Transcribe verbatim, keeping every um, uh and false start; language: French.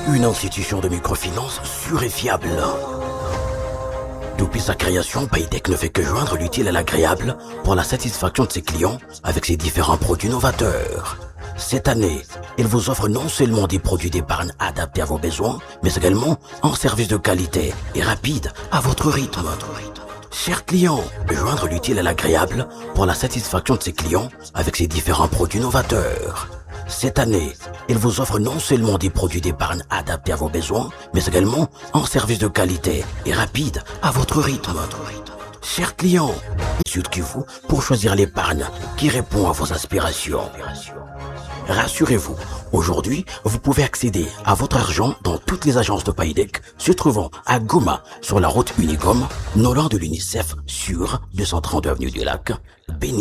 Une institution de microfinance sûre et fiable. Depuis sa création, Paytech ne fait que joindre l'utile à l'agréable pour la satisfaction de ses clients avec ses différents produits novateurs. Cette année, il vous offre non seulement des produits d'épargne adaptés à vos besoins, mais également un service de qualité et rapide à votre rythme. Chers clients, joindre l'utile à l'agréable pour la satisfaction de ses clients avec ses différents produits novateurs. Cette année, il vous offre non seulement des produits d'épargne adaptés à vos besoins, mais également un service de qualité et rapide à votre rythme. Chers clients, mieux que vous pour choisir l'épargne qui répond à vos aspirations. Rassurez-vous, aujourd'hui, vous pouvez accéder à votre argent dans toutes les agences de Paytech se trouvant à Goma, sur la route Unicom, non loin de l'UNICEF, sur deux cent trente avenue du Lac, Béni.